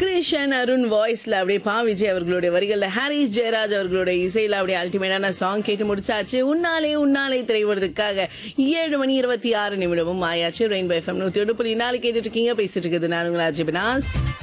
கிருஷன் அருண் வாய்ஸ்ல அப்படியே பா விஜய் அவர்களுடைய வரிகள்ல ஹாரிஸ் ஜெயராஜ் அவர்களுடைய இசையில அப்படியே அல்டிமேட்டான சாங் கேட்டு முடிச்சாச்சு. உன்னாலே உன்னாலே திரைவரத்துக்காக 7:26 ஆயாச்சு. ரெயின்போ FM 101.4 கேட்டுட்டு இருக்கீங்க. பேசிட்டு இருக்குது நான் உங்கள் அஜிபினாஸ்.